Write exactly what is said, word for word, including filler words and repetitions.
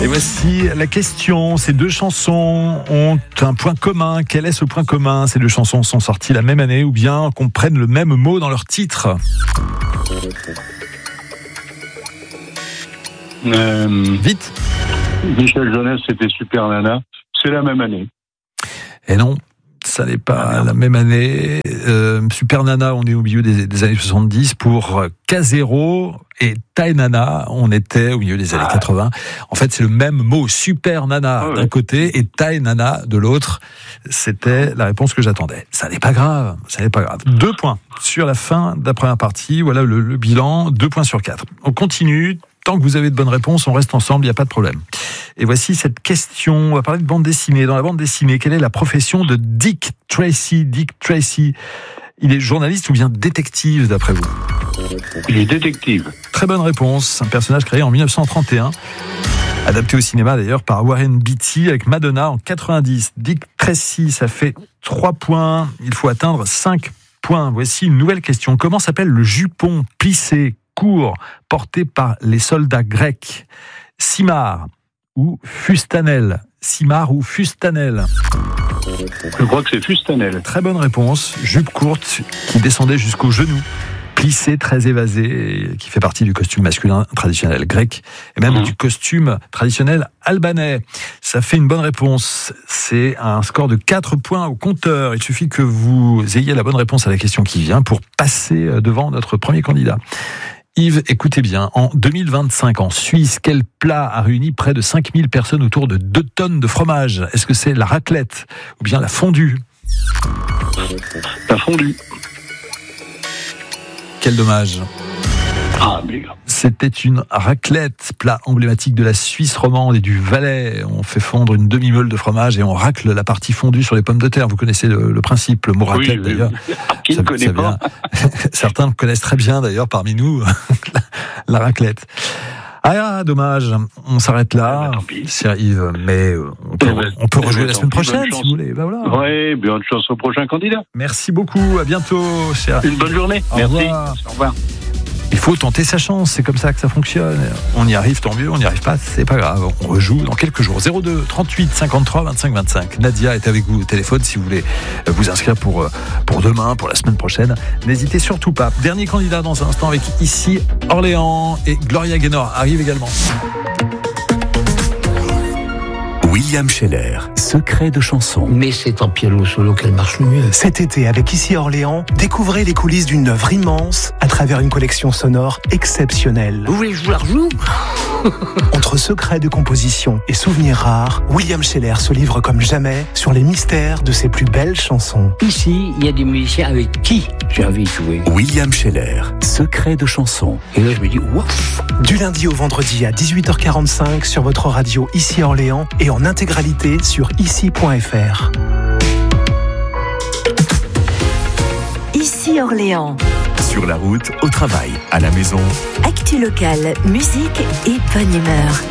Et voici la question. Ces deux chansons ont un point commun. Quel est ce point commun ? Ces deux chansons sont sorties la même année ou bien comprennent le même mot dans leur titre ? Euh, Vite. Michel Jonas, c'était Super Nana. C'est la même année. Et non, ça n'est pas ah, la même année. Euh, Super Nana, on est au milieu des, des années soixante-dix. Pour K zéro et Tai Nana, on était au milieu des années ah. quatre-vingts. En fait, c'est le même mot, Super Nana ah, d'un ouais. côté et Tai Nana de l'autre. C'était la réponse que j'attendais. Ça n'est pas grave, ça n'est pas grave. Deux points sur la fin de la première partie. Voilà le, le bilan, deux points sur quatre. On continue. Tant que vous avez de bonnes réponses, on reste ensemble, il n'y a pas de problème. Et voici cette question, on va parler de bande dessinée. Dans la bande dessinée, quelle est la profession de Dick Tracy ? Dick Tracy, il est journaliste ou bien détective d'après vous ? Il est détective. Très bonne réponse, un personnage créé en dix-neuf cent trente et un, adapté au cinéma d'ailleurs par Warren Beatty avec Madonna en quatre-vingt-dix. Dick Tracy, ça fait trois points, il faut atteindre cinq points. Voici une nouvelle question. Comment s'appelle le jupon plissé court porté par les soldats grecs? Simar ou fustanel? Simar ou fustanel? Je crois que c'est fustanel. Très bonne réponse. Jupe courte qui descendait jusqu'aux genoux, plissée, très évasée, qui fait partie du costume masculin traditionnel grec et même mmh. du costume traditionnel albanais. Ça fait une bonne réponse. C'est un score de quatre points au compteur. Il suffit que vous ayez la bonne réponse à la question qui vient pour passer devant notre premier candidat. Yves, écoutez bien, en deux mille vingt-cinq, en Suisse, quel plat a réuni près de cinq mille personnes autour de deux tonnes de fromage ? Est-ce que c'est la raclette ou bien la fondue ? La fondue. Quel dommage. Ah, mais... C'était une raclette, plat emblématique de la Suisse romande et du Valais. On fait fondre une demi-meule de fromage et on racle la partie fondue sur les pommes de terre. Vous connaissez le, le principe, le mot raclette oui, d'ailleurs. Oui, oui. Qui ne connaît pas. Certains le connaissent très bien d'ailleurs parmi nous, la, la raclette. Ah, dommage, on s'arrête là, cher Yves, mais on peut, on peut rejouer la semaine prochaine si vous voulez. Ben voilà. Oui, bonne chance au prochain candidat. Merci beaucoup, à bientôt, cher. Une bonne journée. Au Merci. Revoir. Au revoir. Il faut tenter sa chance, c'est comme ça que ça fonctionne. On y arrive, tant mieux, on n'y arrive pas, c'est pas grave. On rejoue dans quelques jours. zéro deux trente-huit cinquante-trois vingt-cinq vingt-cinq. Nadia est avec vous au téléphone si vous voulez vous inscrire pour, pour demain, pour la semaine prochaine. N'hésitez surtout pas. Dernier candidat dans un instant avec Ici Orléans et Gloria Gaynor arrive également. William Scheller, secret de chanson. Mais c'est en piano solo qu'elle marche le mieux. Cet été, avec Ici Orléans, découvrez les coulisses d'une œuvre immense à travers une collection sonore exceptionnelle. Vous voulez que je vous la rejoue ? Entre secrets de composition et souvenirs rares, William Scheller se livre comme jamais sur les mystères de ses plus belles chansons. Ici, il y a des musiciens avec qui j'ai envie de jouer. William Scheller, secret de chanson. Et là, je me dis, ouf ! Du lundi au vendredi à dix-huit heures quarante-cinq sur votre radio Ici Orléans et en intégralité sur ici point f r. Ici Orléans. Sur la route, au travail, à la maison. Actu locale, musique et bonne humeur.